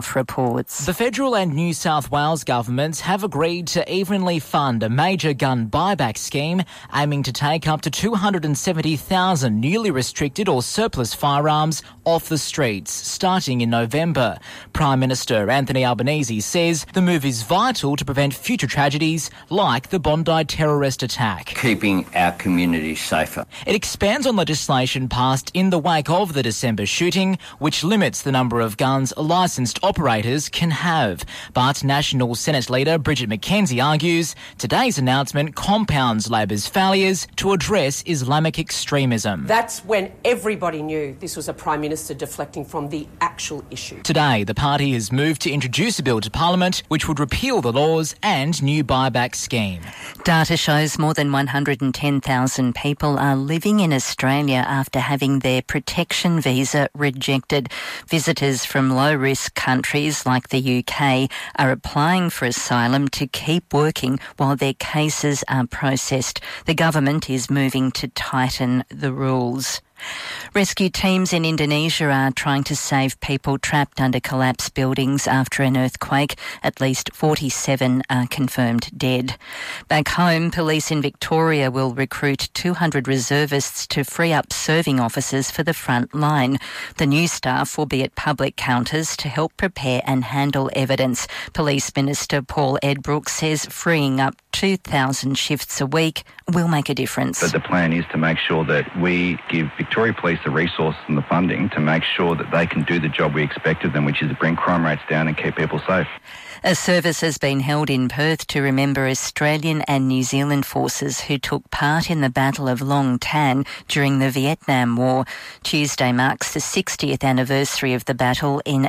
reports. The federal and New South Wales governments have agreed to evenly fund a major gun buyback scheme aiming to take up to 270,000 newly restricted or surplus firearms off the streets starting in November. Prime Minister Anthony Albanese says the move is vital to prevent future tragedies like the Bondi terrorist attack. Keeping our communities safer. It expands on legislation passed in the wake of the December shooting, which limits the number of guns licensed operators can have. But National Senate leader Bridget McKenzie argues today's announcement compounds Labor's failures to address Islamic extremism. That's when everybody knew this was a Prime Minister deflecting from the actual issue. Today, the party has moved to introduce a bill to Parliament which would repeal the laws and new buyback scheme. Data shows more than 110,000 people are living in Australia after having their protection visa rejected. Visitors from low-risk countries like the UK are applying for asylum to keep working while their cases are processed. The government is moving to tighten the rules. Rescue teams in Indonesia are trying to save people trapped under collapsed buildings after an earthquake. At least 47 are confirmed dead. Back home, police in Victoria will recruit 200 reservists to free up serving officers for the front line. The new staff will be at public counters to help prepare and handle evidence. Police Minister Paul Edbrook says freeing up 2,000 shifts a week will make a difference. But the plan is to make sure that we give Victoria Police the resources and the funding to make sure that they can do the job we expect of them, which is to bring crime rates down and keep people safe. A service has been held in Perth to remember Australian and New Zealand forces who took part in the Battle of Long Tan during the Vietnam War. Tuesday marks the 60th anniversary of the battle in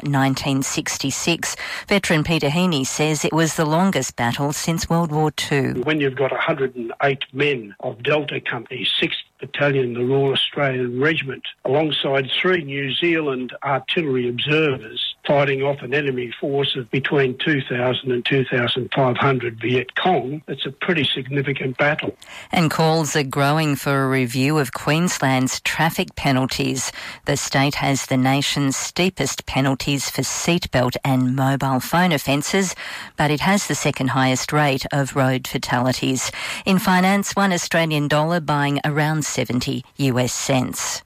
1966. Veteran Peter Heaney says it was the longest battle since World War II. When you've got 108 men of Delta Company, 6th Battalion, the Royal Australian Regiment, alongside 3 New Zealand artillery observers, fighting off an enemy force of between 2,000 and 2,500 Viet Cong, it's a pretty significant battle. And calls are growing for a review of Queensland's traffic penalties. The state has the nation's steepest penalties for seatbelt and mobile phone offences, but it has the second highest rate of road fatalities. In finance, $1 Australian dollar buying around 70 US cents.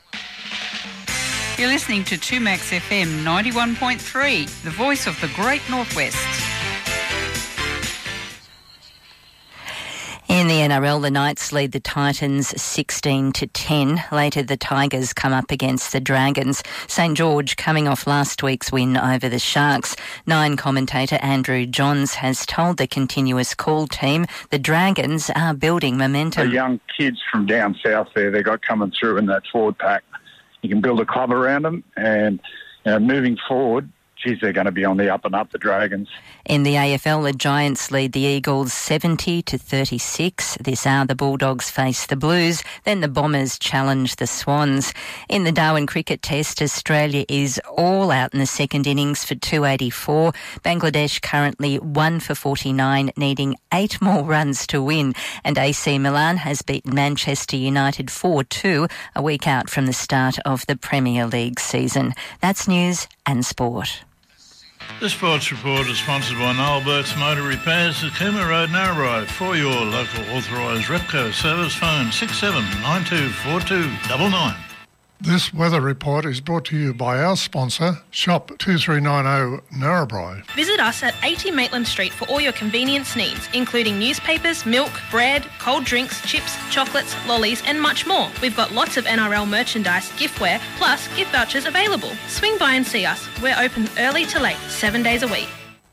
You're listening to 2Max FM 91.3, the voice of the Great Northwest. In the NRL, the Knights lead the Titans 16-10. Later, the Tigers come up against the Dragons. St George coming off last week's win over the Sharks. Nine commentator Andrew Johns has told the Continuous Call team the Dragons are building momentum. The young kids from down south there, they got coming through in that forward pack. You can build a club around them, and moving forward, geez, they're going to be on the up and up, the Dragons. In the AFL, the Giants lead the Eagles 70-36. This hour, the Bulldogs face the Blues. Then the Bombers challenge the Swans. In the Darwin Cricket Test, Australia is all out in the second innings for 284. Bangladesh currently 1 for 49, needing 8 more runs to win. And AC Milan has beaten Manchester United 4-2, a week out from the start of the Premier League season. That's news and sport. The Sports Report is sponsored by Noel Burke's Motor Repairs at Cooma Road, Narrabri. For your local authorised Repco service, phone 67924299. This weather report is brought to you by our sponsor, Shop 2390 Narrabri. Visit us at 80 Maitland Street for all your convenience needs, including newspapers, milk, bread, cold drinks, chips, chocolates, lollies and much more. We've got lots of NRL merchandise, giftware, plus gift vouchers available. Swing by and see us. We're open early to late, 7 days a week.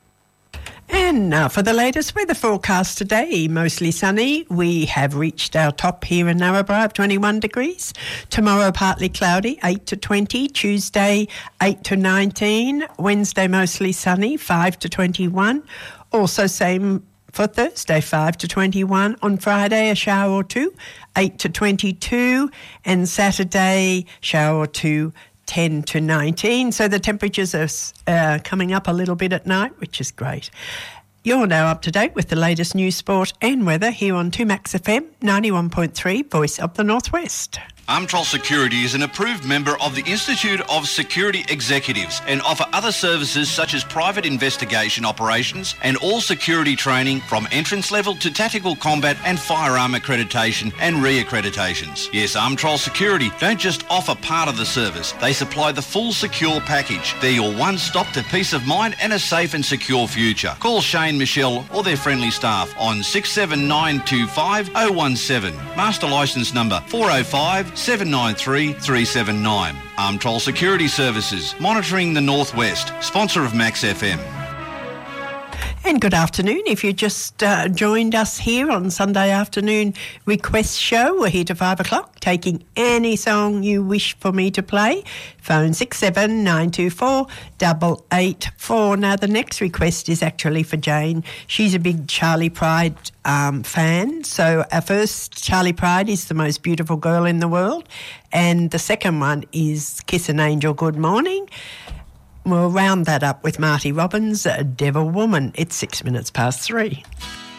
And now for the latest weather forecast today. Mostly sunny. We have reached our top here in Narrabri of 21 degrees. Tomorrow partly cloudy, 8 to 20. Tuesday 8 to 19. Wednesday mostly sunny, 5 to 21. Also same for Thursday, 5 to 21. On Friday, a shower or two, 8 to 22. And Saturday, shower or two, 10 to 19. So the temperatures are coming up a little bit at night, which is great. You're now up to date with the latest news, sport and weather here on 2Max FM 91.3, Voice of the Northwest. Armtrol Security is an approved member of the Institute of Security Executives and offer other services such as private investigation operations and all security training from entrance level to tactical combat and firearm accreditation and re-accreditations. Yes, Armtrol Security don't just offer part of the service, they supply the full secure package. They're your one-stop to peace of mind and a safe and secure future. Call Shane, Michelle or their friendly staff on 67925 017. Master licence number 405 793 379. Armtrol Security Services, monitoring the Northwest, sponsor of Max FM. And good afternoon. If you just joined us here on Sunday afternoon request show, we're here to 5 o'clock, taking any song you wish for me to play. Phone 67924 884. Now, the next request is actually for Jane. She's a big Charlie Pride fan. So our first, Charlie Pride, is The Most Beautiful Girl in the World. And the second one is Kiss an Angel Good Morning. We'll round that up with Marty Robbins, Devil Woman. It's 6 minutes past 3.